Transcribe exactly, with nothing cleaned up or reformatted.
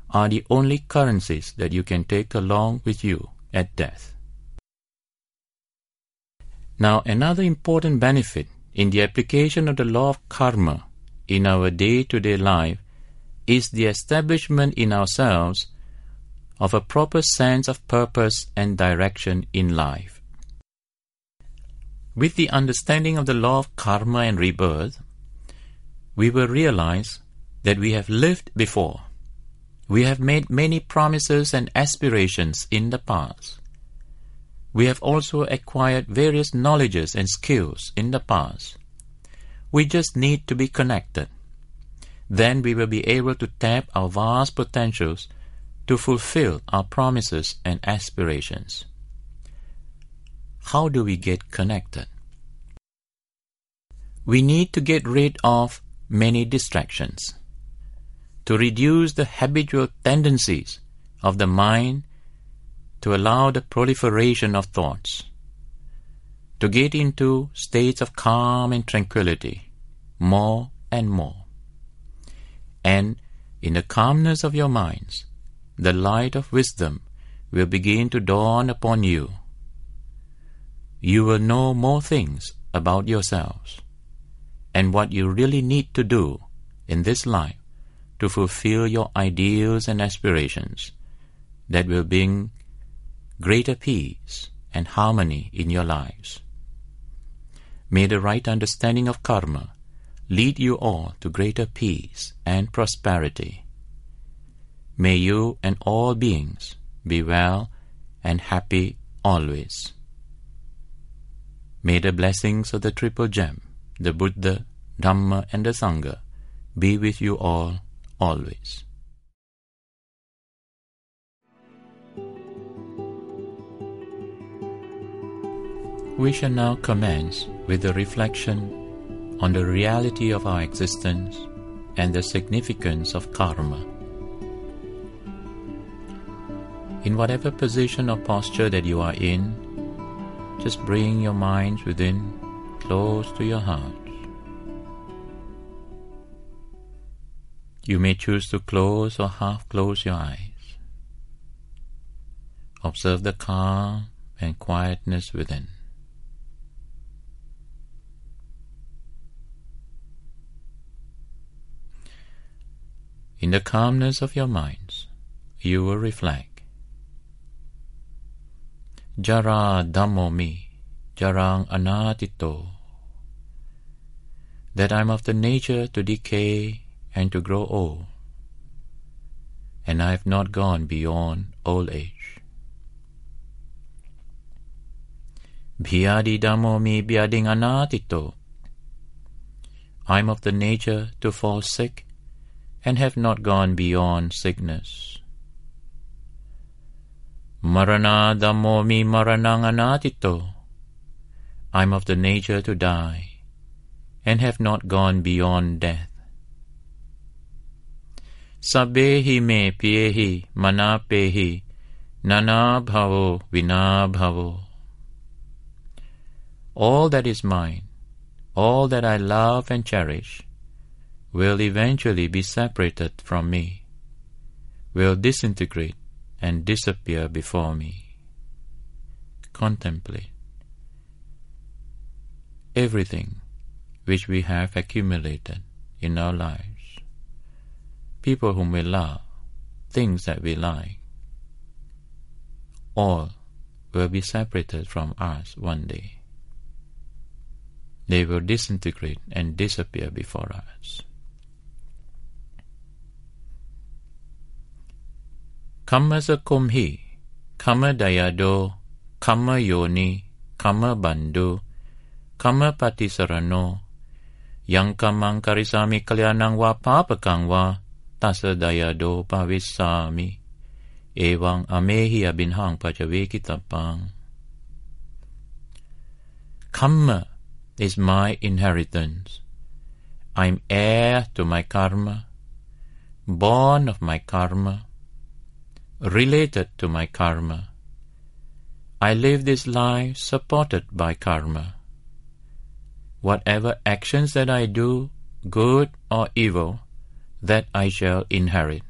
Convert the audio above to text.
are the only currencies that you can take along with you at death. Now, another important benefit in the application of the law of karma in our day-to-day life is the establishment in ourselves of a proper sense of purpose and direction in life. With the understanding of the law of karma and rebirth, we will realize that we have lived before. We have made many promises and aspirations in the past. We have also acquired various knowledges and skills in the past. We just need to be connected. Then we will be able to tap our vast potentials to fulfill our promises and aspirations. How do we get connected? We need to get rid of many distractions, to reduce the habitual tendencies of the mind, to allow the proliferation of thoughts, to get into states of calm and tranquility, more and more. And in the calmness of your minds, the light of wisdom will begin to dawn upon you. You will know more things about yourselves and what you really need to do in this life to fulfill your ideals and aspirations that will bring greater peace and harmony in your lives. May the right understanding of karma lead you all to greater peace and prosperity. May you and all beings be well and happy always. May the blessings of the Triple Gem, the Buddha, Dhamma and the Sangha be with you all always. We shall now commence with the reflection on the reality of our existence and the significance of karma. In whatever position or posture that you are in, just bring your minds within, close to your heart. You may choose to close or half close your eyes. Observe the calm and quietness within. In the calmness of your minds, you will reflect. Jara Dhammo Mi, Jarang Anatito, that I am of the nature to decay and to grow old, and I have not gone beyond old age. Bhyadi Dhammo Mi Bhyading Anatito, I am of the nature to fall sick and have not gone beyond sickness. Marana Dhammo Mi Maranang Anatito, I am of the nature to die and have not gone beyond death. Sabbehi me piehi manapehi nana bhavo vina bhavo. All that is mine, all that I love and cherish, will eventually be separated from me, will disintegrate and disappear before me. Contemplate. Everything which we have accumulated in our lives, people whom we love, things that we like, all will be separated from us one day. They will disintegrate and disappear before us. Kamma sakumhi, kamma dayado, kamma yoni, kamma bandhu, kamma patisarano, yang kamang karisami kalyanang wa papakang wa, tasa dayado pavisami, ewang amehi abinhang pachavekitapang. Kamma is my inheritance. I am heir to my karma, born of my karma, related to my karma. I live this life supported by karma. Whatever actions that I do, good or evil, that I shall inherit.